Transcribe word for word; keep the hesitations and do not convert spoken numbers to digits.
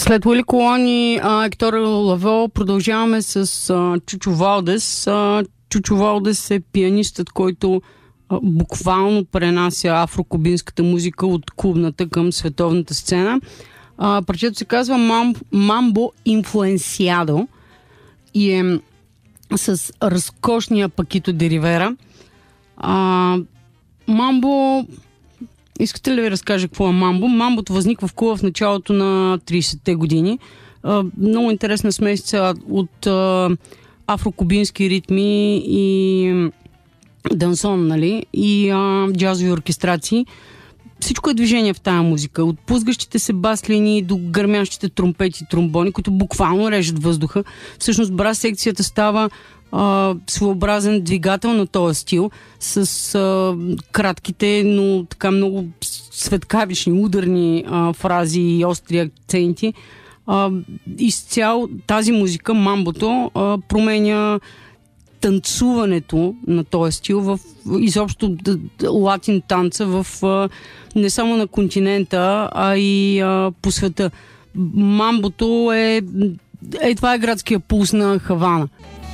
След Уили Колон и Ектор Лавьо продължаваме с а, Чучо Валдес. А, Чучо Валдес е пианистът, който а, буквално пренася афрокубинската музика от клубната към световната сцена. А, парчето се казва Мам, Мамбо Инфлуенсиадо и е с разкошния Пакито де Ривера. А, Мамбо... Искате ли да ви разкажа какво е Мамбо? Мамбото възниква в Куба в началото на тридесетте години. А, много интересна смесица от а, афрокубински ритми и дансон, нали? И а, джазови оркестрации. Всичко е движение в тая музика. От пузгащите се бас-линии до гърмящите тромпети и тромбони, които буквално режат въздуха. Всъщност брас секцията става а, своеобразен двигател на този стил с а, кратките, но така много светкавични, ударни а, фрази и остри акценти. А, изцяло тази музика, мамбото, а, променя танцуването на този стил в изобщо латин танца в не само на континента, а и а, по света. Мамбото е, е това е градския пулс на Хавана.